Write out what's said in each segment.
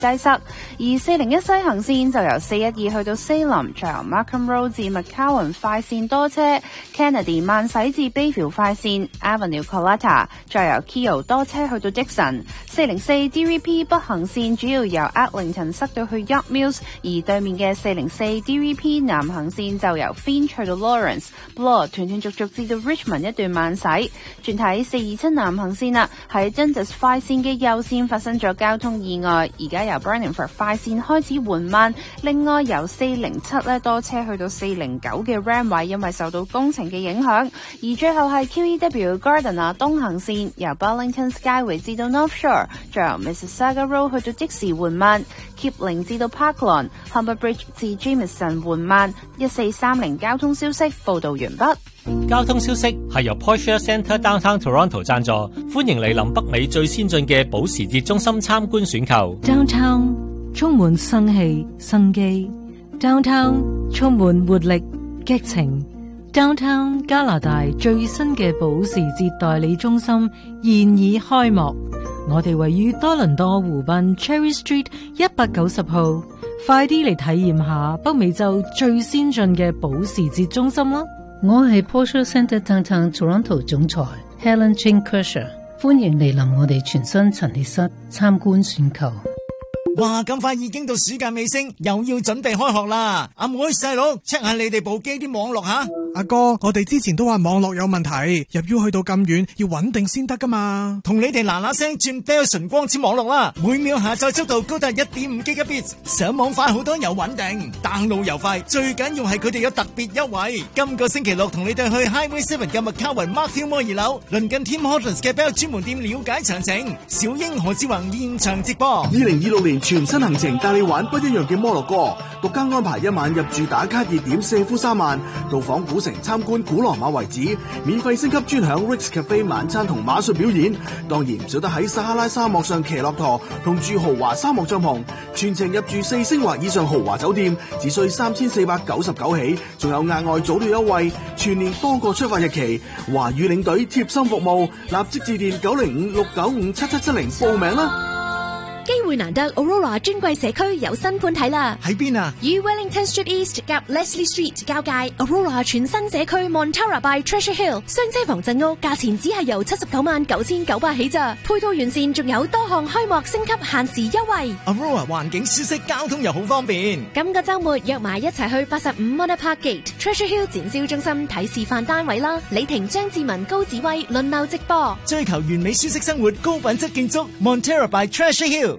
擠塞，而401西行線就由412去到西林，再由 Markham Road 至 McCowan 快線多車 ，Kennedy 慢駛至 Bayview 快線 ，Avenue Coletta 再由 Keele 多車去到 Dixon。404 DVP 北行線主要由 Eglinton 塞到去 York Mills， 而對面嘅404 DVP 南行線就由 Finch 去到 Lawrence，Bloor 斷斷續續至到 Richmond 一段慢駛。轉睇427南行線啦，喺 Dundas 快線嘅右線發生咗交通意外，而家由 Burningford 快線開始緩慢。另外由407多車去到409嘅 Ramway， 因為受到工程嘅影響。而最後係 QEW Gardiner 東行線由 Burlington Skyway 至到 North Shore， 再由 Mississauga Road 去到 Dixie 緩慢。Kipling 至到 Park Lawn、Humber Bridge 至 Jameson 緩慢。1430交通消息報道完畢。 交通消息係由 Porsche Centre Downtown Toronto 贊助，歡迎嚟臨北美最先進嘅保時捷中心參觀選購。 Downtown 充滿生氣生機 ，Downtown 充滿活力激情 ，Downtown 加拿大最新嘅保時捷代理中心現已開幕。我哋位於多倫多湖濱 Cherry Street 190號，快啲嚟體驗下北美洲最先進嘅保時捷中心啦！ 我係 Porsche Centre Downtown Toronto 總裁 Helen Jane Kershaw， 歡迎嚟臨我哋全新陳列室參觀選購。 哇！咁快已經到暑假尾聲，又要準備開學啦！阿妹細佬 check 下你哋部機啲網絡吓。 阿哥，我哋之前都話網絡有問題，入 U 去到咁遠，要穩定先得噶嘛。 同你哋嗱嗱聲轉 Bell 純光纖網絡啦，每秒下載速度高達 1.5 Gigabits， 上網快好多又穩定，download又快，最緊要係佢哋有特別優惠。今個星期六同你哋去 Highway 7嘅 McCowan Mark Fillmore 2樓，鄰近 Tim Hortons 嘅 Bell 專門店了解詳情。小英何志宏現場直播。 2026年全新行程帶你玩不一樣嘅摩洛哥，獨家安排一晚入住打卡熱點舍夫沙曼，到訪古城參觀古羅馬遺址，免費升級專享 Rick's Cafe 晚餐同馬術表演，當然唔少得喺撒哈拉沙漠上騎駱駝同住豪華沙漠帳篷，全程入住4星或以上豪華酒店，只需3499起，仲有額外早鳥優惠，全年多個出發日期，華語領隊貼心服務，立即致電905-695-7770報名啦！ 機會難得 ，Aurora 尊貴社區有新盤睇啦！ 喺邊啊？ 於 Wellington Street East 夾 Leslie Street 交界 ，Aurora 全新社區 Montara by Treasure Hill 雙車房鎮屋，價錢只係由799900起咋，配套完善，仲有多項開幕升級限時優惠。 Aurora 環境舒適，交通又好方便。 今個週末約埋一齊去85 Mona Park Gate Treasure Hill 展銷中心睇示範單位啦！李婷、張志文、高子威輪流直播， 追求完美舒適生活，高品質建築 Montara by Treasure Hill。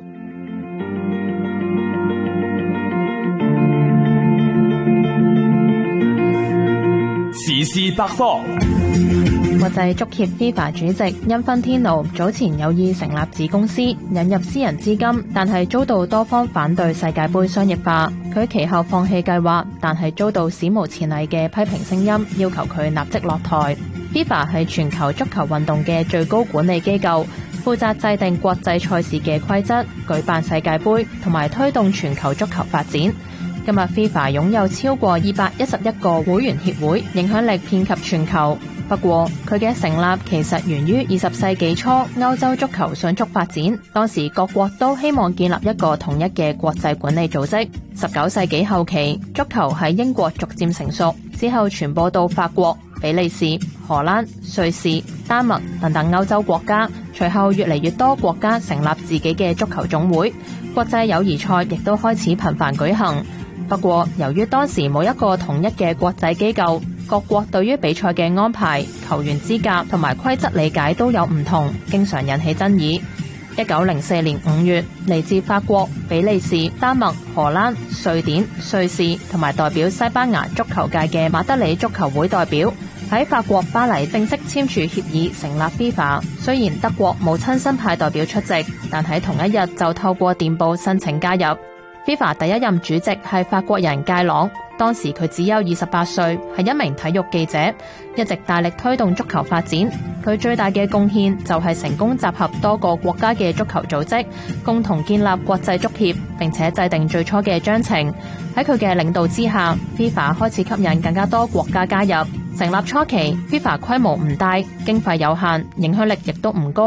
時事百科。 國際足協 FIFA 主席因芬天奴早前有意成立子公司，引入私人資金，但係遭到多方反對世界盃商業化。佢其後放棄計劃，但係遭到史無前例嘅批評聲音，要求佢立即落台。FIFA 係全球足球運動嘅最高管理機構，負責制定國際賽事嘅規則、舉辦世界盃同埋推動全球足球發展。今日 FIFA 擁有超過211個會員協會，影響力遍及全球。不過佢嘅成立其實源於20世紀初歐洲足球迅速發展，當時各國都希望建立一個統一嘅國際管理組織。19世紀後期，足球喺英國逐漸成熟，之後傳播到法國、比利時、荷蘭、瑞士、丹麥等等歐洲國家，隨後越嚟越多國家成立自己嘅足球總會，國際友誼賽亦都開始頻繁舉行。不過由於當時冇一個統一嘅國際機構，各國對於比賽嘅安排、球員資格同埋規則理解都有唔同，經常引起爭議。1904年5月，嚟自法國、比利時、丹麥、荷蘭、瑞典、瑞士同埋代表西班牙足球界嘅馬德里足球會代表喺法國巴黎正式簽署協議成立 FIFA。雖然德國冇親身派代表出席，但喺同一日就透過電報申請加入。FIFA 第一任主席係法國人戒朗，當時佢只有28歲，係一名體育記者，一直大力推動足球發展。佢最大嘅貢獻就係成功集合多個國家嘅足球組織，共同建立國際足協，並且制定最初嘅章程。喺佢嘅領導之下， FIFA 開始吸引更加多國家加入。成立初期 FIFA 規模唔大，經費有限，影響力亦都唔高。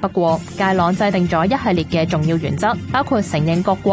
不過，界朗制定咗一系列嘅重要原則，包括承認各國